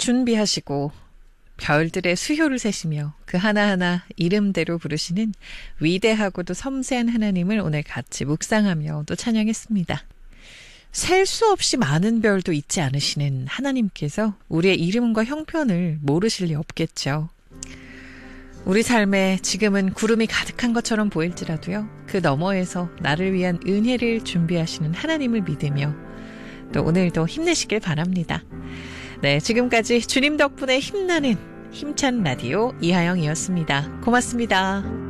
준비하시고 별들의 수효를 세시며 그 하나하나 이름대로 부르시는 위대하고도 섬세한 하나님을 오늘 같이 묵상하며 또 찬양했습니다. 셀 수 없이 많은 별도 있지 않으시는 하나님께서 우리의 이름과 형편을 모르실 리 없겠죠. 우리 삶에 지금은 구름이 가득한 것처럼 보일지라도요. 그 너머에서 나를 위한 은혜를 준비하시는 하나님을 믿으며 또 오늘도 힘내시길 바랍니다. 네, 지금까지 주님 덕분에 힘나는 힘찬 라디오 이하영이었습니다. 고맙습니다.